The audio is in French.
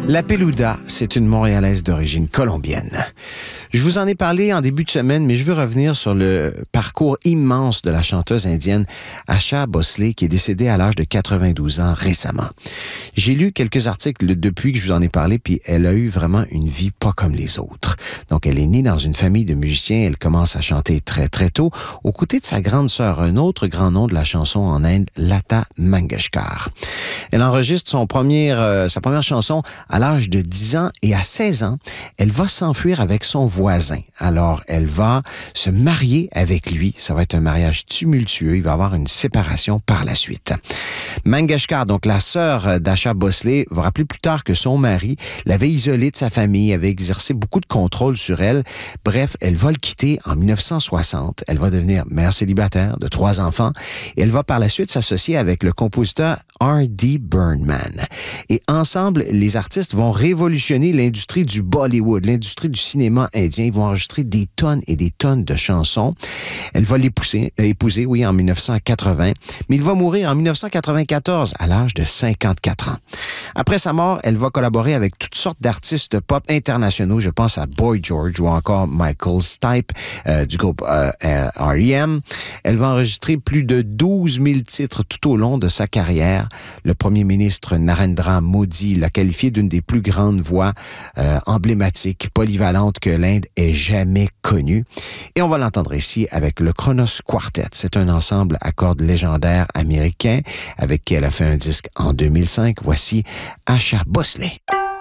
La Peluda, c'est une Montréalaise d'origine colombienne. Je vous en ai parlé en début de semaine, mais je veux revenir sur le parcours immense de la chanteuse indienne Asha Bhosle, qui est décédée à l'âge de 92 ans récemment. J'ai lu quelques articles depuis que je vous en ai parlé, puis elle a eu vraiment une vie pas comme les autres. Donc, elle est née dans une famille de musiciens, elle commence à chanter très, très tôt, aux côtés de sa grande sœur, un autre grand nom de la chanson en Inde, Lata Mangeshkar. Elle enregistre sa première chanson à l'âge de 10 ans et à 16 ans, elle va s'enfuir avec son voisin. Alors, elle va se marier avec lui. Ça va être un mariage tumultueux. Il va y avoir une séparation par la suite. Mangeshkar, donc la sœur d'Asha Bhosle, va rappeler plus tard que son mari l'avait isolée de sa famille, avait exercé beaucoup de contrôle sur elle. Bref, elle va le quitter en 1960. Elle va devenir mère célibataire de 3 enfants et elle va par la suite s'associer avec le compositeur R.D. Burnman. Et ensemble, les artistes vont révolutionner l'industrie du Bollywood, l'industrie du cinéma indien. Ils vont enregistrer des tonnes et des tonnes de chansons. Elle va épouser, en 1980, mais il va mourir en 1994 à l'âge de 54 ans. Après sa mort, elle va collaborer avec toutes sortes d'artistes pop internationaux. Je pense à Boy George ou encore Michael Stipe du groupe R.E.M. Elle va enregistrer plus de 12 000 titres tout au long de sa carrière. Le premier ministre Narendra Modi l'a qualifiée d'une des plus grandes voix emblématiques, polyvalentes que l'Inde ait jamais connues. Et on va l'entendre ici avec le Kronos Quartet. C'est un ensemble à cordes légendaire américain avec qui elle a fait un disque en 2005. Voici Asha Bhosle.